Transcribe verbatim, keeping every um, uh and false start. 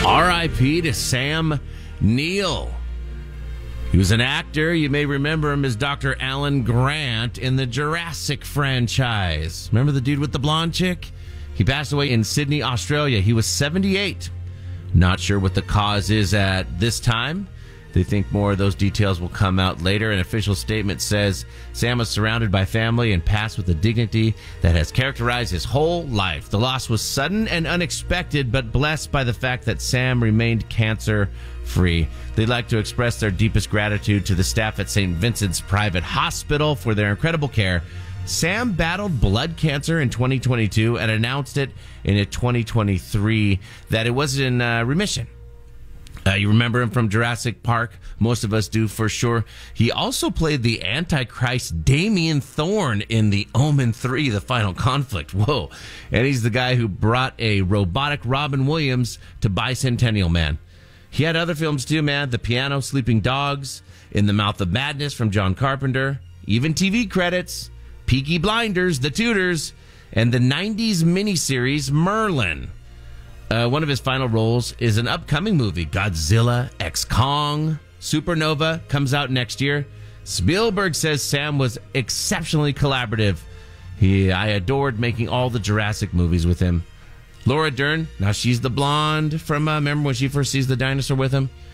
R I P to Sam Neill. He was an actor. You may remember him as Doctor Alan Grant in the Jurassic franchise. Remember the dude with the blonde chick? He passed away in Sydney, Australia. He was seventy-eight. Not sure what the cause is at this time. They think more of those details will come out later. An official statement says Sam was surrounded by family and passed with a dignity that has characterized his whole life. The loss was sudden and unexpected, but blessed by the fact that Sam remained cancer-free. They'd like to express their deepest gratitude to the staff at Saint Vincent's Private Hospital for their incredible care. Sam battled blood cancer in twenty twenty-two and announced it in twenty twenty-three that it was in uh, remission. Uh, you remember him from Jurassic Park? Most of us do, for sure. He also played the Antichrist Damien Thorne in The Omen three, The Final Conflict. Whoa. And he's the guy who brought a robotic Robin Williams to Bicentennial Man. He had other films too, man. The Piano, Sleeping Dogs, In the Mouth of Madness from John Carpenter, even T V credits, Peaky Blinders, The Tudors, and the nineties miniseries Merlin. Uh, one of his final roles is an upcoming movie, Godzilla X Kong. Supernova comes out next year. Spielberg says Sam was exceptionally collaborative. He, I adored making all the Jurassic movies with him. Laura Dern, now she's the blonde from, uh, remember when she first sees the dinosaur with him?